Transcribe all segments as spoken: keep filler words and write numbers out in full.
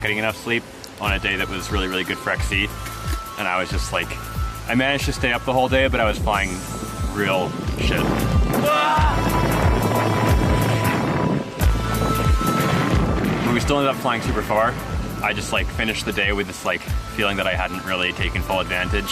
getting enough sleep on a day that was really, really good for X C. And I was just like, I managed to stay up the whole day, but I was flying real shit. But we still ended up flying super far. I just like finished the day with this like feeling that I hadn't really taken full advantage.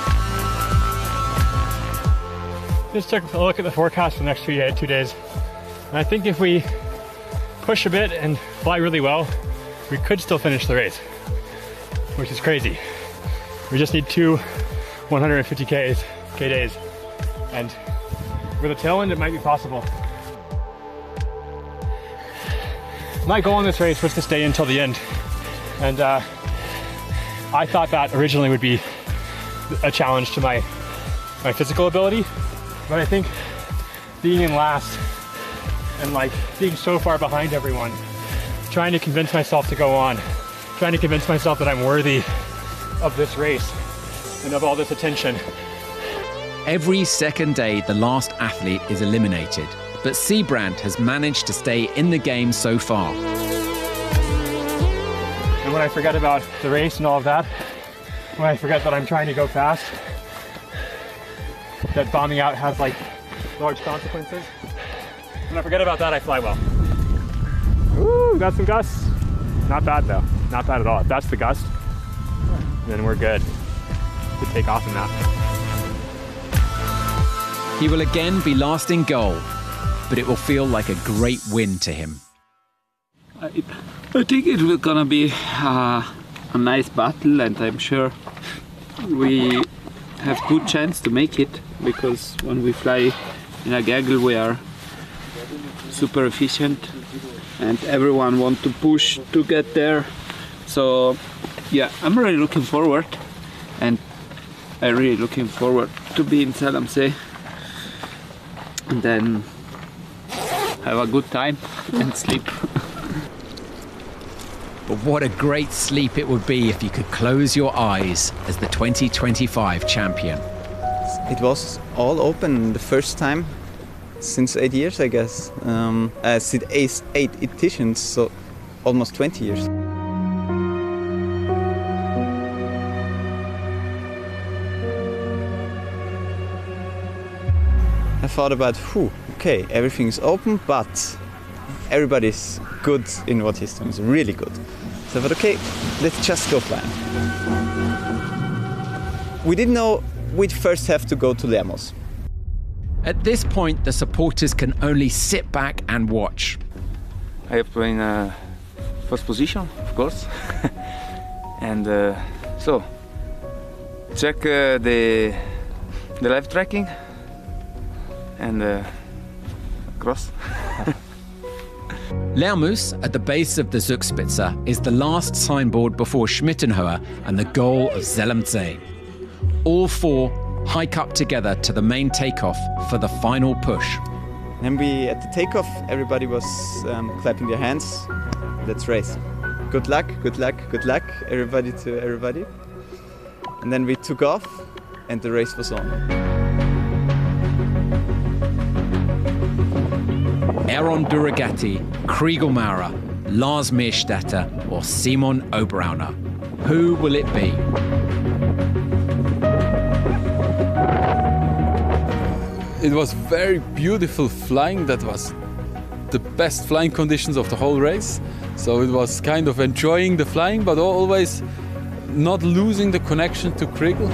Just took a look at the forecast for the next two, day, two days. And I think if we push a bit and fly really well, we could still finish the race, which is crazy. We just need two one hundred fifty K days. And with a tailwind, it might be possible. My goal in this race was to stay until the end. And uh, I thought that originally would be a challenge to my, my physical ability. But I think being in last and like being so far behind everyone, trying to convince myself to go on, trying to convince myself that I'm worthy of this race and of all this attention. Every second day, the last athlete is eliminated, but Siebrand has managed to stay in the game so far. And when I forget about the race and all of that, when I forget that I'm trying to go fast, that bombing out has like large consequences, when I forget about that, I fly well. Ooh, got some gusts. Not bad though, not bad at all. If that's the gust, then we're good to take off in that. He will again be last in goal, but it will feel like a great win to him. I, I think it will gonna be uh, a nice battle, and I'm sure we have good chance to make it, because when we fly in a gaggle we are super efficient and everyone wants to push to get there. So yeah, I'm really looking forward, and I'm really looking forward to be in Zell-am-See and then have a good time and sleep. But what a great sleep it would be if you could close your eyes as the twenty twenty-five champion. It was all open the first time since eight years, I guess. Um, uh, since eight, eight editions, so almost twenty years. I thought about, whew, okay, everything's open, but everybody's good in what he's doing, it's really good. So I thought, okay, let's just go flying. We didn't know we'd first have to go to Lermoos. At this point, the supporters can only sit back and watch. I have to in uh, first position, of course. And uh, so, check uh, the, the live tracking and uh, cross. Lermoos, at the base of the Zugspitze, is the last signboard before Schmittenhöhe and the goal of Zell-am-See. All four hike up together to the main takeoff for the final push. And we, at the takeoff, everybody was um, clapping their hands. Let's race. Good luck, good luck, good luck, everybody to everybody. And then we took off and the race was on. Aron Duragatti, Kriegelmaurer, Lars Meerstetter or Simon Oberauner. Who will it be? It was very beautiful flying. That was the best flying conditions of the whole race. So it was kind of enjoying the flying, but always not losing the connection to Kriegel.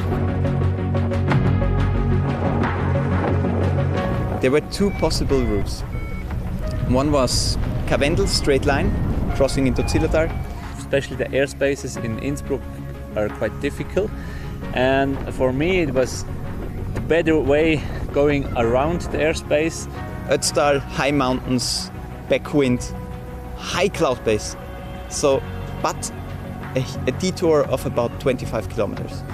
There were two possible routes. One was Karwendel straight line, crossing into Zillertal. Especially the airspaces in Innsbruck are quite difficult. And for me it was the better way going around the airspace. Ötztal, high mountains, backwind, high cloud base. So, but a, a detour of about twenty-five kilometers.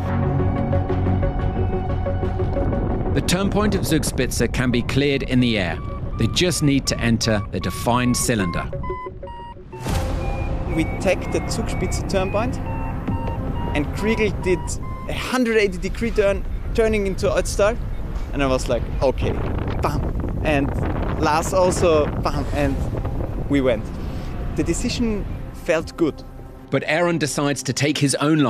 The turn point of Zugspitze can be cleared in the air. They just need to enter the defined cylinder. We take the Zugspitze turn point, and Kriegel did a one hundred eighty degree turn, turning into Ötztal, and I was like, okay, bam, and Lars also, bam, and we went. The decision felt good. But Aaron decides to take his own life